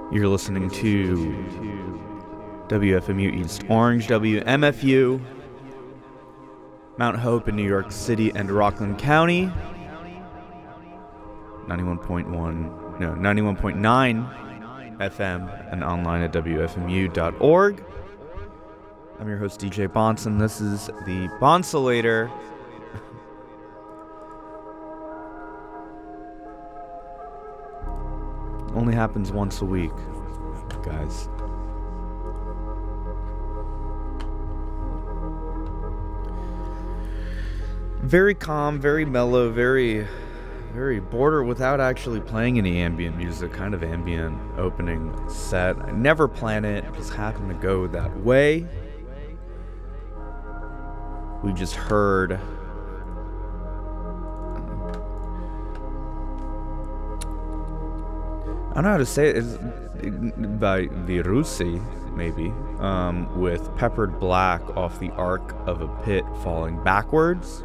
You're listening to WFMU East Orange, WMFU, Mount Hope in New York City and Rockland County, 91.9 FM, and online at WFMU.org. I'm your host, DJ Bonson. This is the Bonsolator. Only happens once a week, guys. Very calm, very mellow, very border without actually playing any ambient music, kind of ambient opening set. I never plan it, just happen to go that way. We just heard I don't know how to say it. It's by Virusi, maybe, with Peppered Black off the Arc of a Pit Falling Backwards.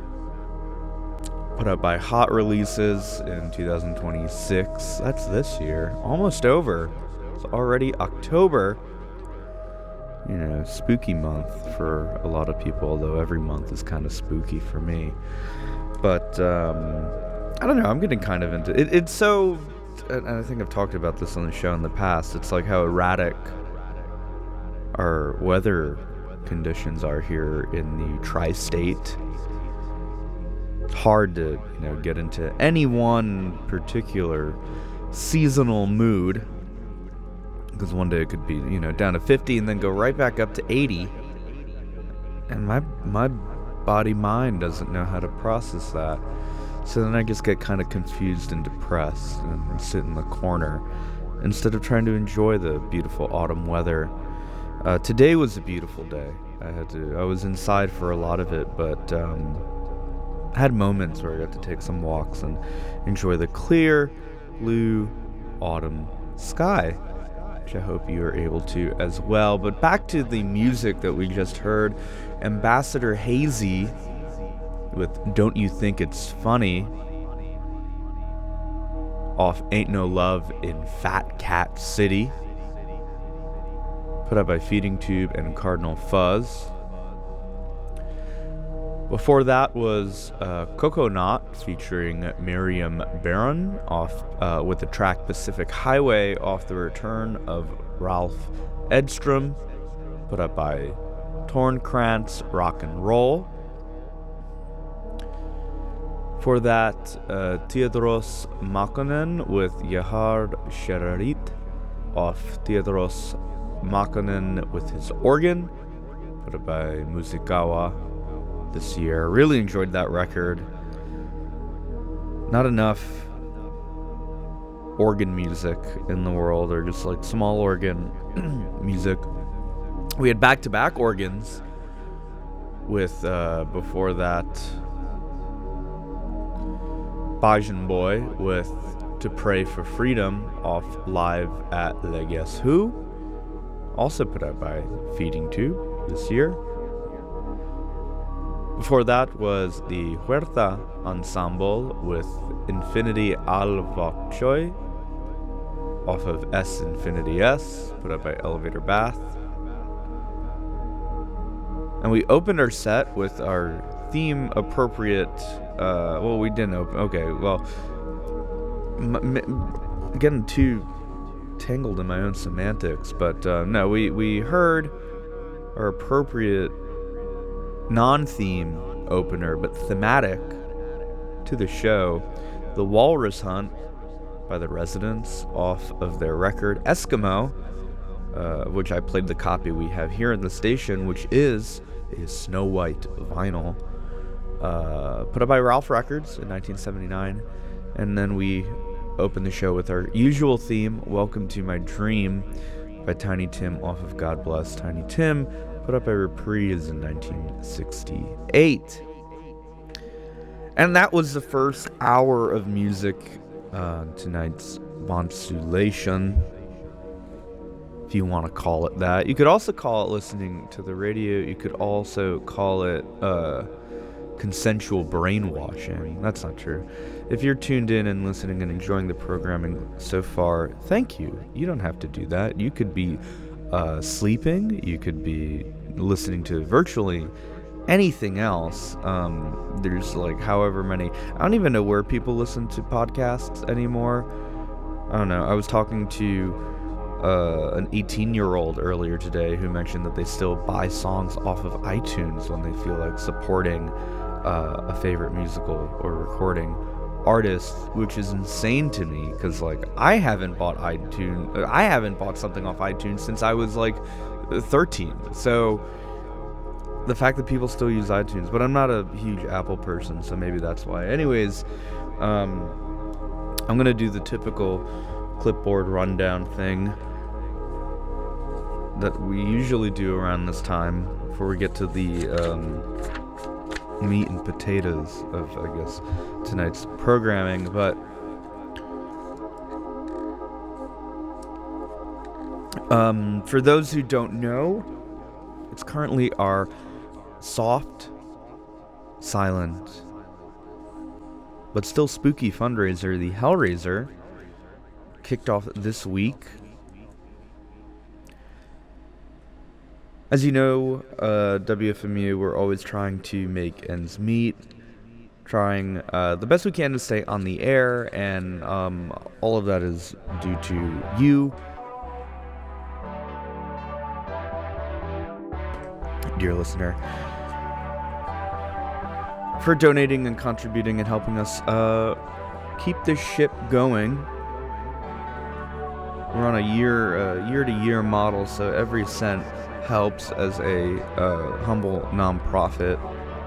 Put up by Hot Releases in 2026. That's this year. Almost over. It's already October. You know, spooky month for a lot of people, although every month is kind of spooky for me. But, I don't know, I'm getting kind of into it. It's so... and I think I've talked about this on the show in the past. It's like how erratic our weather conditions are here in the tri-state. It's hard to, get into any one particular seasonal mood, because one day it could be, down to 50 and then go right back up to 80. And my body-mind doesn't know how to process that. So then I just get kind of confused and depressed and sit in the corner instead of trying to enjoy the beautiful autumn weather. Today was a beautiful day. I was inside for a lot of it, but I had moments where I got to take some walks and enjoy the clear blue autumn sky, which I hope you are able to as well. But back to the music that we just heard. Ambassador Hazy with Don't You Think It's Funny off Ain't No Love in Fat Cat City, put out by Feeding Tube and Cardinal Fuzz. Before that was Coconut featuring Miriam Barron off with the track Pacific Highway off the return of Ralph Edstrom, put up by Tornkrantz Rock and Roll. For that, Theodoros Makonnen with Yehard Sherarit off Theodoros Makonnen with his organ, put up by Musikawa this year. Really enjoyed that record. Not enough organ music in the world, or just like small organ music. We had back-to-back organs with, before that, Bajan Boy with To Pray for Freedom off Live at Le Guess Who, also put out by Feeding Tube this year. Before that was the Huerta Ensemble with Infinity Al Vok Choi off of S Infinity S, put out by Elevator Bath. And we opened our set with our theme appropriate, we didn't open, okay, well, getting too tangled in my own semantics, but no, we heard our appropriate non-theme opener, but thematic to the show, The Walrus Hunt by The Residents off of their record Eskimo, which I played the copy we have here in the station, which is a Snow White vinyl, put up by Ralph Records in 1979. And then we opened the show with our usual theme, Welcome to My Dream by Tiny Tim off of God Bless Tiny Tim, put up by Reprise in 1968. And that was the first hour of music, tonight's Bonsulation, if you want to call it that. You could also call it listening to the radio. You could also call it consensual brainwashing. That's not true. If you're tuned in and listening and enjoying the programming so far, thank you. You don't have to do that. You could be sleeping. You could be listening to virtually anything else. There's like however many. I don't even know where people listen to podcasts anymore. I don't know. I was talking to an 18-year-old earlier today who mentioned that they still buy songs off of iTunes when they feel like supporting a favorite musical or recording artist, which is insane to me because like I haven't bought something off iTunes since I was like 13. So the fact that people still use iTunes, but I'm not a huge Apple person, so maybe that's why. Anyways, I'm gonna do the typical clipboard rundown thing that we usually do around this time before we get to the meat and potatoes of, I guess, tonight's programming. But for those who don't know, it's currently our soft, silent, but still spooky fundraiser, the Hellraiser, kicked off this week. As you know, WFMU, we're always trying to make ends meet, trying the best we can to stay on the air, and all of that is due to you, dear listener, for donating and contributing and helping us keep this ship going. We're on a year-to-year model, so every cent helps as a humble nonprofit.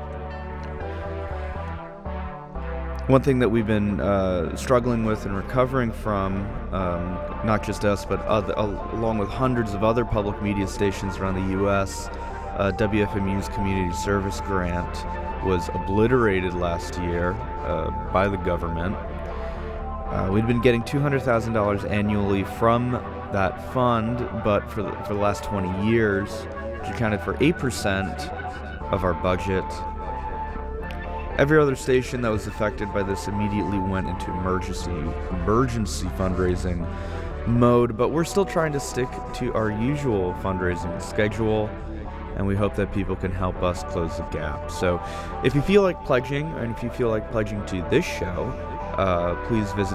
One thing that we've been struggling with and recovering from, not just us, but along with hundreds of other public media stations around the U.S., WFMU's community service grant was obliterated last year by the government. We'd been getting $200,000 annually from that fund, but for the last 20 years, which accounted for 8% of our budget. Every other station that was affected by this immediately went into emergency fundraising mode, but we're still trying to stick to our usual fundraising schedule, and we hope that people can help us close the gap. So if you feel like pledging, and if you feel like pledging to this show, please visit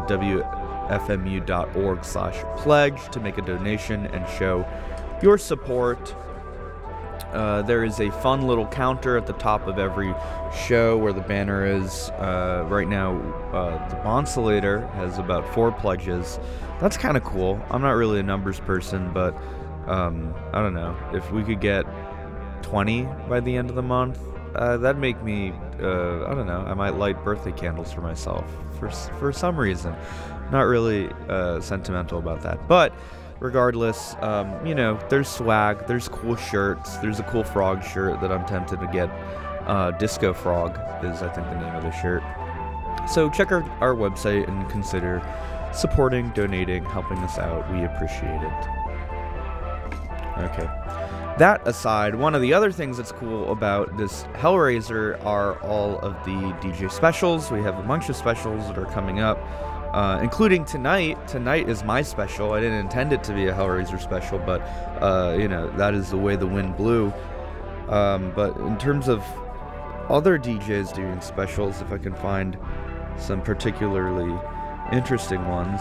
wfmu.org/pledge to make a donation and show your support. There is a fun little counter at the top of every show where the banner is. Right now, the Bonsolator has about 4 pledges. That's kind of cool. I'm not really a numbers person, but I don't know. If we could get 20 by the end of the month, that'd make me, I don't know, I might light birthday candles for myself for some reason. Not really sentimental about that. But regardless, there's swag, there's cool shirts, there's a cool frog shirt that I'm tempted to get. Disco Frog is, I think, the name of the shirt. So check our website and consider supporting, donating, helping us out. We appreciate it. Okay. That aside, one of the other things that's cool about this Hellraiser are all of the DJ specials. We have a bunch of specials that are coming up, including tonight. Tonight is my special. I didn't intend it to be a Hellraiser special, but, that is the way the wind blew. But in terms of other DJs doing specials, if I can find some particularly interesting ones,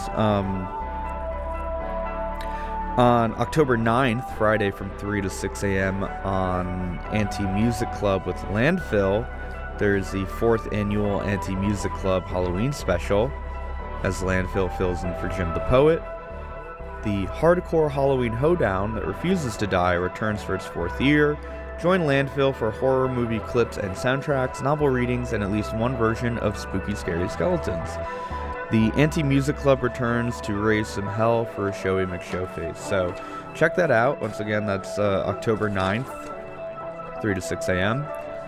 on October 9th, Friday from 3 to 6 a.m. on Anti-Music Club with Landfill, there's the 4th annual Anti-Music Club Halloween special, as Landfill fills in for Jim the Poet. The Hardcore Halloween Hoedown That Refuses to Die returns for its 4th year. Join Landfill for horror movie clips and soundtracks, novel readings, and at least one version of Spooky Scary Skeletons. The Anti-Music Club returns to raise some hell for a showy McShowface. So check that out. Once again, that's October 9th, 3 to 6 a.m.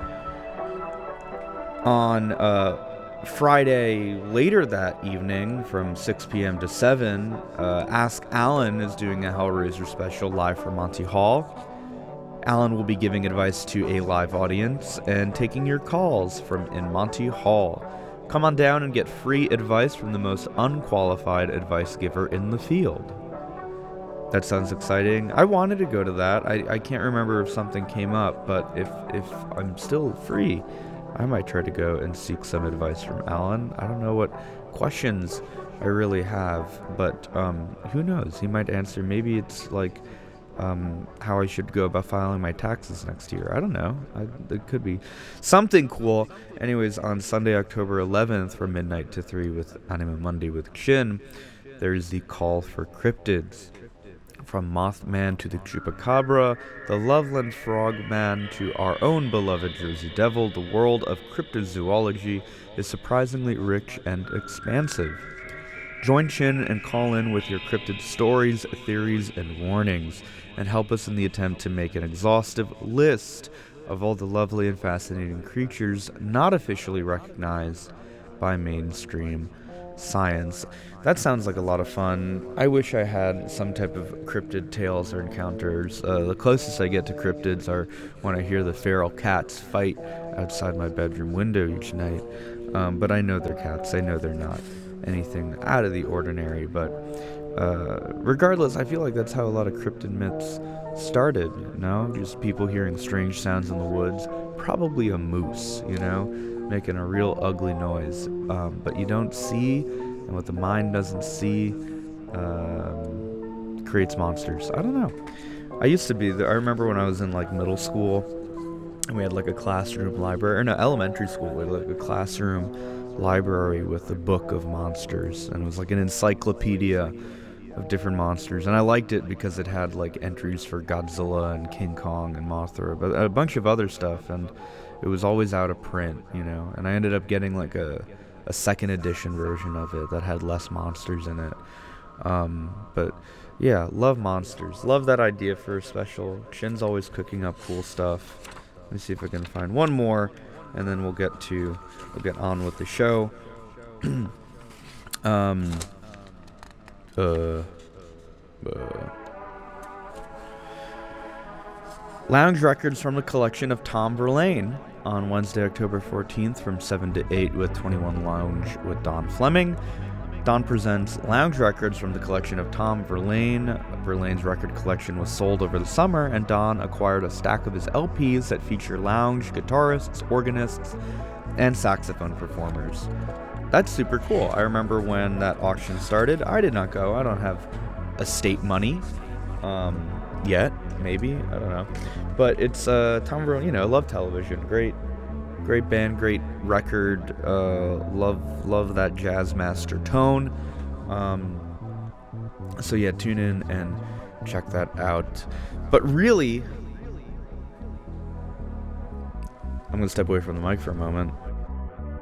On Friday later that evening from 6 p.m. to 7, Ask Alan is doing a Hellraiser special live from Monty Hall. Alan will be giving advice to a live audience and taking your calls from in Monty Hall. Come on down and get free advice from the most unqualified advice giver in the field. That sounds exciting. I wanted to go to that. I can't remember if something came up, but if I'm still free, I might try to go and seek some advice from Alan. I don't know what questions I really have, but who knows? He might answer. Maybe it's like how I should go about filing my taxes next year. I don't know. It could be something cool. Anyways, on Sunday, October 11th, from midnight to 3 with Anime Monday with Shin, there's the call for cryptids. From Mothman to the Chupacabra, the Loveland Frogman to our own beloved Jersey Devil, the world of cryptozoology is surprisingly rich and expansive. Join Chin and call in with your cryptid stories, theories, and warnings, and help us in the attempt to make an exhaustive list of all the lovely and fascinating creatures not officially recognized by mainstream science. That sounds like a lot of fun. I wish I had some type of cryptid tales or encounters. The closest I get to cryptids are when I hear the feral cats fight outside my bedroom window each night. But I know they're cats. I know they're not anything out of the ordinary. But regardless, I feel like that's how a lot of cryptid myths started, you know? Just people hearing strange sounds in the woods. Probably a moose, you know? Making a real ugly noise, but you don't see, and what the mind doesn't see creates monsters. I don't know. I remember when I was in like middle school, and we had like a classroom library, or no, elementary school, we had like a classroom library with a book of monsters, and it was like an encyclopedia of different monsters, and I liked it because it had like entries for Godzilla and King Kong and Mothra, but a bunch of other stuff, and it was always out of print, you know, and I ended up getting like a second edition version of it that had less monsters in it. But yeah, love monsters. Love that idea for a special. Chin's always cooking up cool stuff. Let me see if I can find one more, and then we'll get on with the show. Lounge records from the collection of Tom Verlaine on Wednesday, October 14th from 7 to 8 with 21 Lounge with Don Fleming. Don presents lounge records from the collection of Tom Verlaine. Verlaine's record collection was sold over the summer, and Don acquired a stack of his LPs that feature lounge guitarists, organists, and saxophone performers. That's super cool. I remember when that auction started. I did not go. I don't have estate money yet. Maybe, I don't know, but it's Tom Verlaine. You know, love television. Great band, great record. Love that jazz master tone. So yeah, tune in and check that out. But really, I'm gonna step away from the mic for a moment.